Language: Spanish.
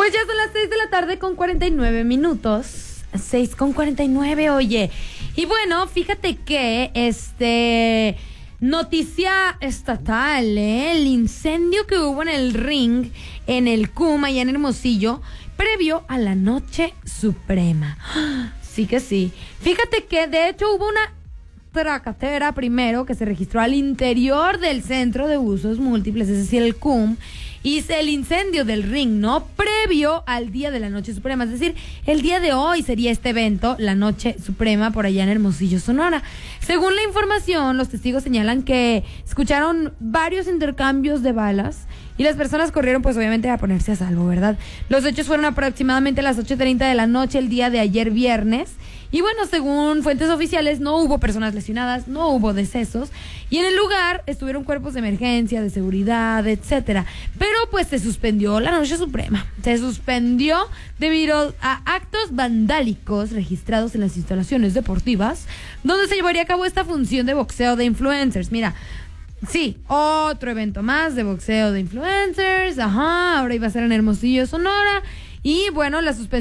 Pues ya son las 6 de la tarde con 49 minutos. 6 con 49, oye. Y bueno, fíjate que noticia estatal, el incendio que hubo en el ring, en el CUM, allá en Hermosillo, previo a la Noche Suprema. Sí que sí. Fíjate que de hecho hubo una tracatera primero que se registró al interior del Centro de Usos Múltiples, es decir, el CUM, y el incendio del ring, ¿no? Previo al día de la Noche Suprema, es decir, el día de hoy sería este evento, la Noche Suprema, por allá en Hermosillo, Sonora. Según la información, los testigos señalan que escucharon varios intercambios de balas y las personas corrieron, pues obviamente, a ponerse a salvo, ¿verdad? Los hechos fueron aproximadamente a las 8:30 de la noche el día de ayer viernes. Y bueno, según fuentes oficiales, no hubo personas lesionadas, no hubo decesos. Y en el lugar estuvieron cuerpos de emergencia, de seguridad, etcétera. Pero pues se suspendió la Noche Suprema. Se suspendió debido a actos vandálicos registrados en las instalaciones deportivas, donde se llevaría a cabo esta función de boxeo de influencers. Mira, sí, otro evento más de boxeo de influencers. Ajá, ahora iba a ser en Hermosillo, Sonora. Y bueno, la suspensión